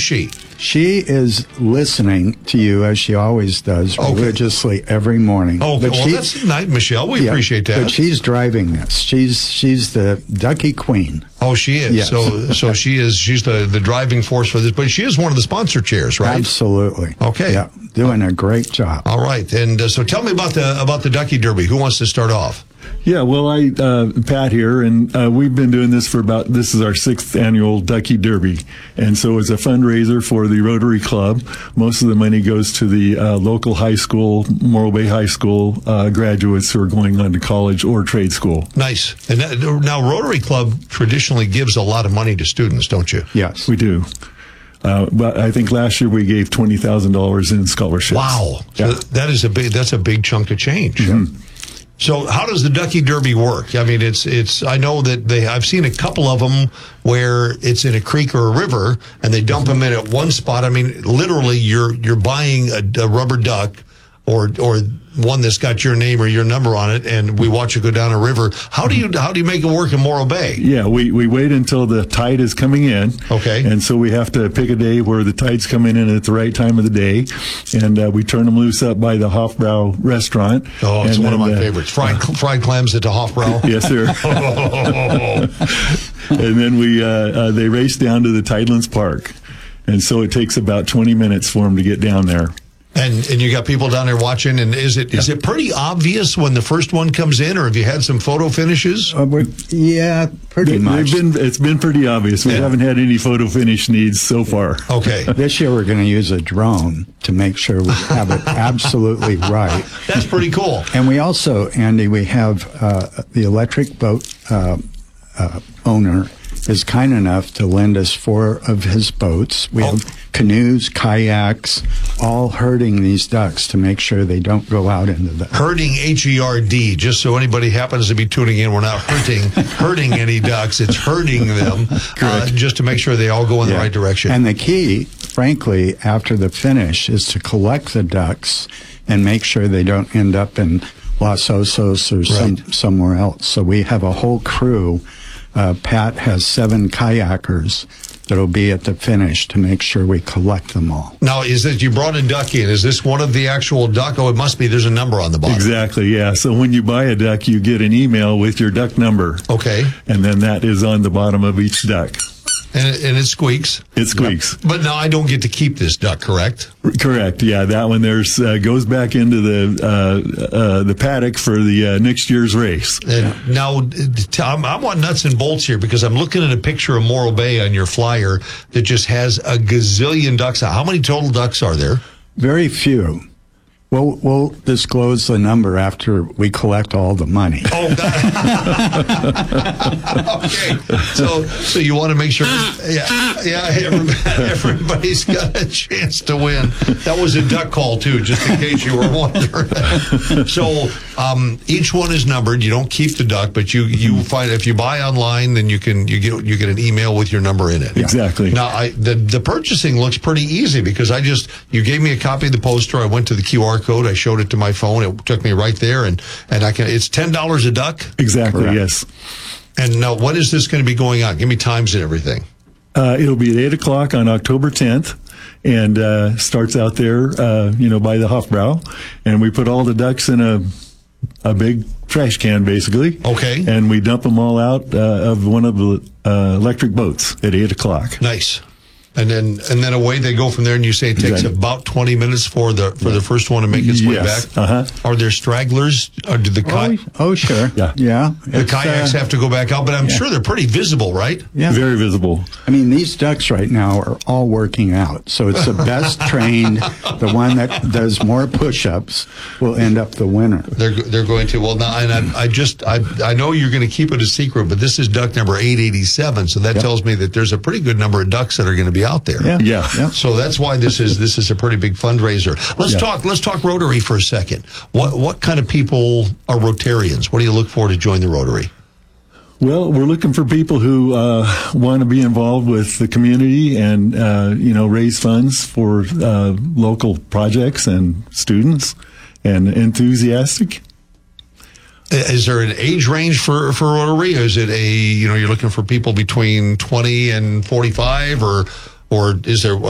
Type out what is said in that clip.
she? She is listening to you, as she always does, religiously every morning. Oh, well, that's nice, Michelle. We appreciate that. But she's driving this. She's the ducky queen. Oh, she is. Yes. So she's the driving force for this. But she is one of the sponsor chairs, right? Absolutely. Okay. Yeah, doing a great job. All right. And so tell me about the Ducky Derby. Who wants to start off? Yeah, well, Pat here, and we've been doing this this is our 6th annual Ducky Derby. And so it's a fundraiser for the Rotary Club. Most of the money goes to the local high school, Morro Bay High School graduates who are going on to college or trade school. Nice. And now Rotary Club traditionally gives a lot of money to students, don't you? Yes, we do. But I think last year we gave $20,000 in scholarships. Wow. Yeah. So that's a big chunk of change. Mm-hmm. So how does the Ducky Derby work? I mean, I know that I've seen a couple of them where it's in a creek or a river and they dump them in at one spot. I mean, literally you're buying a rubber duck or one that's got your name or your number on it, and we watch it go down a river. How do you make it work in Morro Bay? Yeah, we wait until the tide is coming in. Okay. And so we have to pick a day where the tide's coming in at the right time of the day, and we turn them loose up by the Hofbrau restaurant. Oh, it's one of my favorites. Fried clams at the Hofbrau. Yes, sir. And then they race down to the Tidelands Park, and so it takes about 20 minutes for them to get down there. And you got people down there watching, and is it pretty obvious when the first one comes in, or have you had some photo finishes? Yeah, pretty much. It's been pretty obvious. We haven't had any photo finish needs so far. Okay. This year we're going to use a drone to make sure we have it absolutely right. That's pretty cool. And we also, Andy, we have the electric boat owner is kind enough to lend us 4 of his boats. We have canoes, kayaks, all herding these ducks to make sure they don't go out into the... Herding, H-E-R-D, just so anybody happens to be tuning in, we're not hurting any ducks. It's herding them, just to make sure they all go in the right direction. And the key, frankly, after the finish, is to collect the ducks and make sure they don't end up in Los Osos or somewhere else. So we have a whole crew. Pat has 7 kayakers that'll be at the finish to make sure we collect them all. Now, you brought a duck in. Is this one of the actual duck? Oh, it must be. There's a number on the bottom. Exactly, yeah. So when you buy a duck, you get an email with your duck number. Okay. And then that is on the bottom of each duck. And it squeaks? It squeaks. Yep. But now I don't get to keep this duck, correct? Correct, yeah. That one goes back into the paddock for the next year's race. And now, I want nuts and bolts here because I'm looking at a picture of Morro Bay on your flyer that just has a gazillion ducks. How many total ducks are there? Very few. We'll disclose the number after we collect all the money. Oh, okay. So you want to make sure, everybody's got a chance to win. That was a duck call too, just in case you were wondering. So each one is numbered. You don't keep the duck, but you find if you buy online, then you get an email with your number in it. Exactly. Now the purchasing looks pretty easy because you gave me a copy of the poster. I went to the QR code. I showed it to my phone. It took me right there, and it's $10 a duck. Exactly. Correct. Yes. And now, what is this going to be going on? Give me times and everything. It'll be at 8:00 on October 10th, and starts out there, by the Hofbrau, and we put all the ducks in a big trash can, basically. Okay. And we dump them all out of one of the electric boats at 8:00. Nice. And then away they go from there, and you say it takes about 20 minutes for the first one to make its way back. Uh-huh. Are there stragglers? Or do the sure. Yeah. The kayaks have to go back out, but I'm sure they're pretty visible, right? Yeah. Very visible. I mean, these ducks right now are all working out. So it's the best trained, the one that does more push-ups will end up the winner. They're going to. Well, now, and I know you're going to keep it a secret, but this is duck number 887, so that tells me that there's a pretty good number of ducks that are going to be out there. Yeah. So that's why this is a pretty big fundraiser. Let's talk Rotary for a second. What kind of people are Rotarians? What do you look for to join the Rotary? Well, we're looking for people who want to be involved with the community and raise funds for local projects and students, and enthusiastic. Is there an age range for Rotary? Is it you're looking for people between 20 and 45, or is there